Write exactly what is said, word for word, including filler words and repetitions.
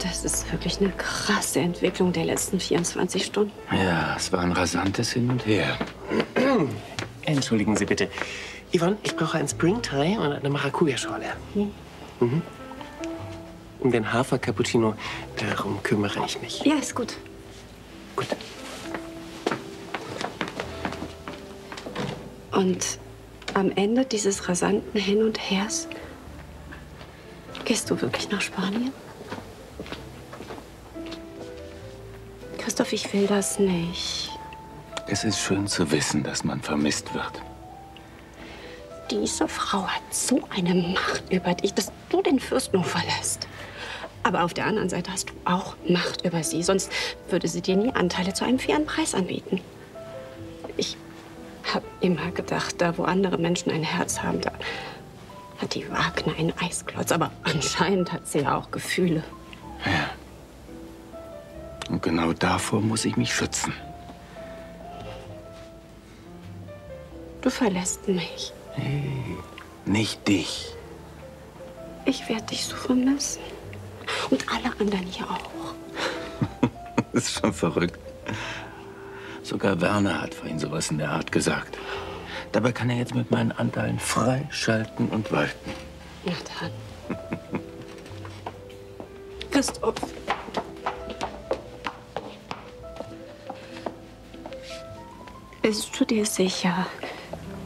Das ist wirklich eine krasse Entwicklung der letzten vierundzwanzig Stunden. Ja, es war ein rasantes Hin und Her. Entschuldigen Sie bitte. Yvonne, ich brauche ein Springtime und eine Maracuja-Schorle. Hm. Mhm. Um den Hafer-Cappuccino, darum kümmere ich mich. Ja, ist gut. Gut. Und am Ende dieses rasanten Hin und Hers gehst du wirklich nach Spanien? Christoph, ich will das nicht. Es ist schön zu wissen, dass man vermisst wird. Diese Frau hat so eine Macht über dich, dass du den Fürstenhof verlässt. Aber auf der anderen Seite hast du auch Macht über sie. Sonst würde sie dir nie Anteile zu einem fairen Preis anbieten. Ich habe immer gedacht, da wo andere Menschen ein Herz haben, da hat die Wagner einen Eisklotz. Aber anscheinend hat sie ja auch Gefühle. Ja. Und genau davor muss ich mich schützen. Du verlässt mich. Hey, nicht dich. Ich werde dich so vermissen. Und alle anderen hier auch. Das ist schon verrückt. Sogar Werner hat vorhin sowas in der Art gesagt. Dabei kann er jetzt mit meinen Anteilen frei schalten und walten. Na dann. Christoph. Bist du dir sicher,